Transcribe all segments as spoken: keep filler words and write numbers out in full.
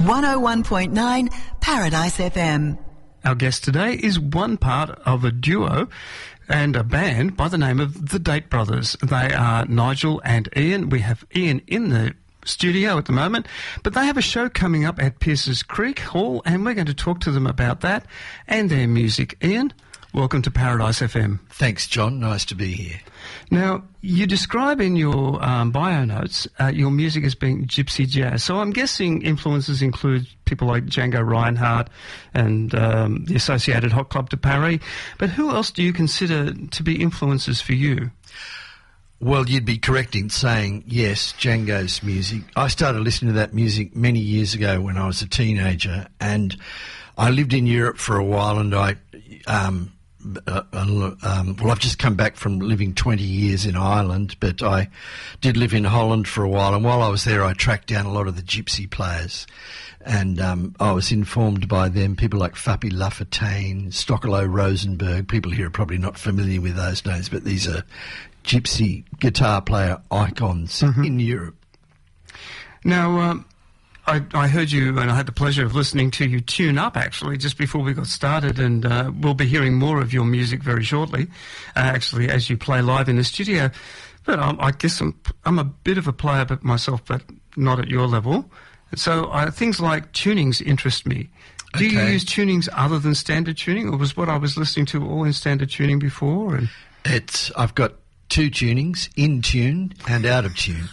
one oh one point nine Paradise F M. Our guest today is one part of a duo and a band by the name of the Date Brothers. They are Nigel and Ian. We have Ian in the studio at the moment, but they have a show coming up at Pierces Creek Hall, and we're going to talk to them about that and their music. Ian, welcome to Paradise F M. Thanks, John. Nice to be here. Now, you describe in your um, bio notes uh, your music as being gypsy jazz. So I'm guessing influences include people like Django Reinhardt and um, the Associated Hot Club de Paris. But who else do you consider to be influences for you? Well, you'd be correct in saying, yes, Django's music. I started listening to that music many years ago when I was a teenager, and I lived in Europe for a while, and I... Um, Uh, um, well, I've just come back from living twenty years in Ireland, but I did live in Holland for a while, and while I was there I tracked down a lot of the gypsy players, and um, I was informed by them, people like Fabi Lafontaine, Stockelo Rosenberg. People here are probably not familiar with those names, but these are gypsy guitar player icons mm-hmm. in Europe. Now, um I, I heard you, and I had the pleasure of listening to you tune up, actually, just before we got started, and uh, we'll be hearing more of your music very shortly, uh, actually, as you play live in the studio. But um, I guess I'm, I'm a bit of a player but myself, but not at your level. So uh, things like tunings interest me. Do okay. you use tunings other than standard tuning, or was what I was listening to all in standard tuning before? And It's I've got two tunings, in tune and out of tune.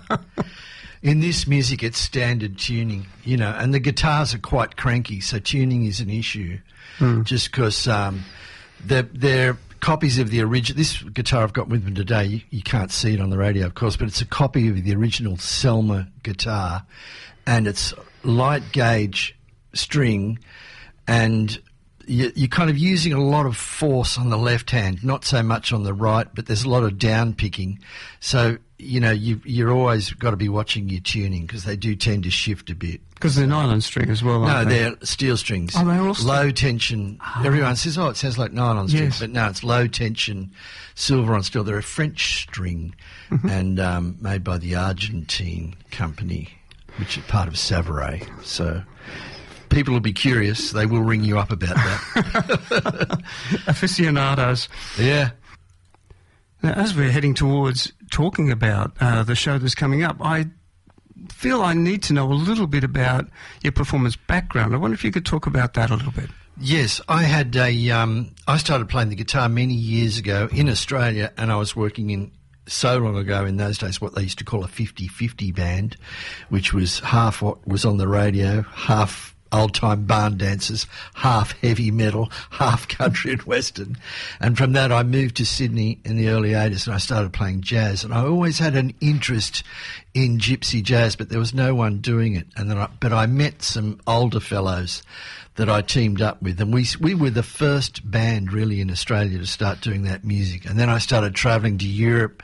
In this music, it's standard tuning, you know, and the guitars are quite cranky, so tuning is an issue. Mm. Just because um, they're, they're copies of the original. This guitar I've got with me today, you, you can't see it on the radio, of course, but it's a copy of the original Selmer guitar, and it's light gauge string, and you, you're kind of using a lot of force on the left hand, not so much on the right, but there's a lot of down picking. So, you know, you, you're always got to be watching your tuning because they do tend to shift a bit. Because they're nylon string as well, aren't no, they? No, they're steel strings. Oh, they're all steel? Low tension. Oh. Everyone says, oh, it sounds like nylon yes. strings, but no, it's low tension silver on steel. They're a French string mm-hmm. and um, made by the Argentine company, which is part of Savaray. So people will be curious. They will ring you up about that. Aficionados. Yeah. Now, as we're heading towards talking about uh, the show that's coming up, I feel I need to know a little bit about your performance background. I wonder if you could talk about that a little bit. Yes, I had a. Um, I started playing the guitar many years ago in Australia, and I was working in so long ago in those days what they used to call a fifty-fifty band, which was half what was on the radio, half old-time barn dancers, half heavy metal, half country and western. And from that I moved to Sydney in the early eighties and I started playing jazz. And I always had an interest in gypsy jazz, but there was no one doing it. And then I, but I met some older fellows that I teamed up with, and we we were the first band really in Australia to start doing that music. And then I started travelling to Europe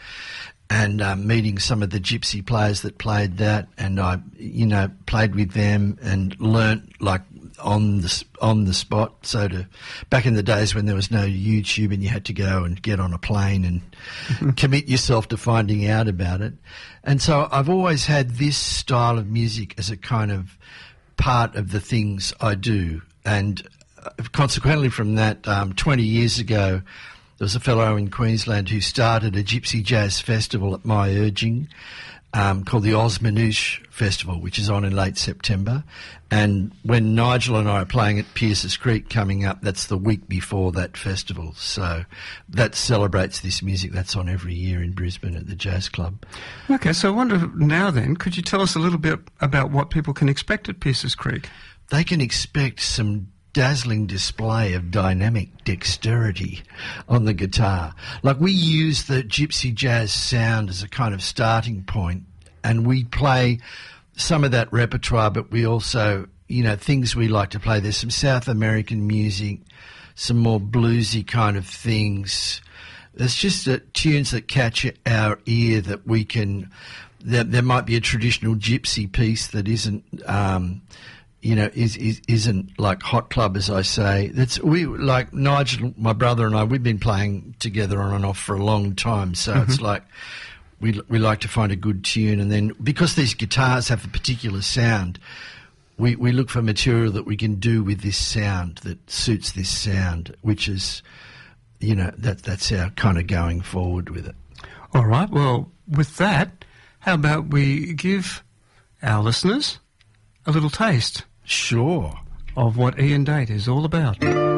and um, meeting some of the gypsy players that played that, and I, you know, played with them and learnt like on the on the spot. So to back in the days when there was no YouTube and you had to go and get on a plane and mm-hmm. commit yourself to finding out about it. And so I've always had this style of music as a kind of part of the things I do, and consequently from that, um, twenty years ago, there was a fellow in Queensland who started a gypsy jazz festival at my urging um, called the Osmanouche Festival, which is on in late September. And when Nigel and I are playing at Pierces Creek coming up, that's the week before that festival. So that celebrates this music. That's on every year in Brisbane at the Jazz Club. Okay, so I wonder now then, could you tell us a little bit about what people can expect at Pierces Creek? They can expect some dazzling display of dynamic dexterity on the guitar. Like, we use the gypsy jazz sound as a kind of starting point, and we play some of that repertoire, but we also, you know, things we like to play. There's some South American music, some more bluesy kind of things. There's just uh, tunes that catch our ear that we can... There, there might be a traditional gypsy piece that isn't... Um, you know, is, is, isn't like Hot Club, as I say. That's we like Nigel, my brother and I, we've been playing together on and off for a long time. So mm-hmm. it's like we we like to find a good tune. And then because these guitars have a particular sound, we, we look for material that we can do with this sound, that suits this sound, which is, you know, that that's our kind of going forward with it. All right, well, with that, how about we give our listeners a little taste Sure. of what Ian Date is all about.